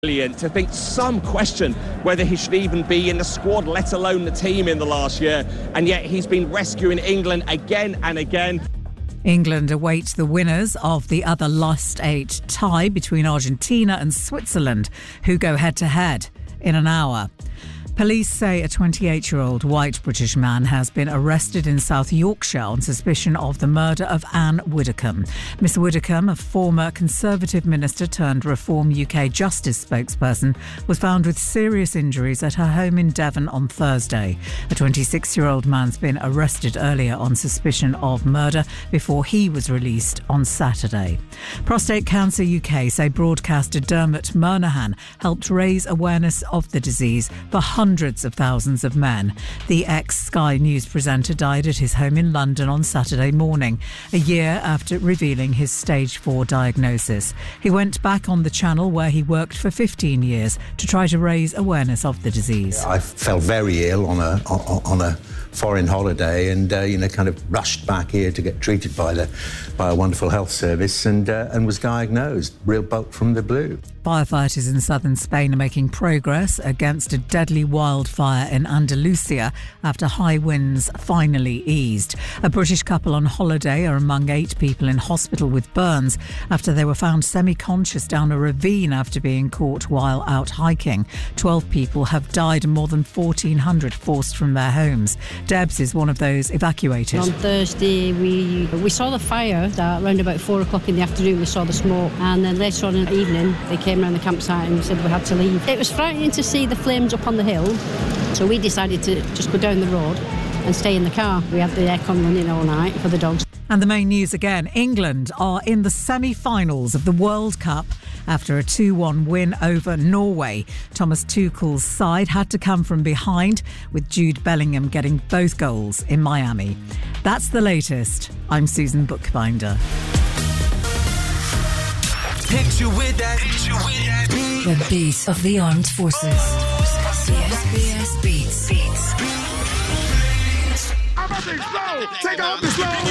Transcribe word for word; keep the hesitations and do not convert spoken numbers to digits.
Brilliant. To think some question whether he should even be in the squad, let alone the team in the last year. And yet he's been rescuing England again and again. England awaits the winners of the other last eight tie between Argentina and Switzerland, who go head-to-head in an hour. Police say a twenty-eight-year-old white British man has been arrested in South Yorkshire on suspicion of the murder of Anne Widdecombe. Miss Widdecombe, a former Conservative minister turned Reform U K Justice spokesperson, was found with serious injuries at her home in Devon on Thursday. A twenty-six-year-old man's been arrested earlier on suspicion of murder before he was released on Saturday. Prostate Cancer U K say broadcaster Dermot Murnaghan helped raise awareness of the disease for hundreds of thousands of men. The ex-Sky News presenter died at his home in London on Saturday morning, a year after revealing his stage four diagnosis. He went back on the channel where he worked for fifteen years to try to raise awareness of the disease. I felt very ill on a on, on a foreign holiday, and uh, you know, kind of rushed back here to get treated by the by a wonderful health service, and uh, and was diagnosed real bolt from the blue. Firefighters in southern Spain are making progress against a deadly wildfire in Andalusia after high winds finally eased. A British couple on holiday are among eight people in hospital with burns after they were found semi-conscious down a ravine after being caught while out hiking. Twelve people have died and more than fourteen hundred forced from their homes. Debs is one of those evacuated. On Thursday we we saw the fire that around about four o'clock in the afternoon. We saw the smoke, and then later on in the evening they came around the campsite and said we had to leave. It was frightening to see the flames up on the hill, so we decided to just go down the road and stay in the car. We had the aircon running all night for the dogs. And the main news again, England are in the semi-finals of the World Cup after a two one win over Norway. Thomas Tuchel's side had to come from behind, with Jude Bellingham getting both goals in Miami. That's the latest. I'm Susan Bookbinder. Hit you with that, hit you with that beat. The beat of the armed forces. C S B S Beats. Beats. I'm up and slow. Take off the slow.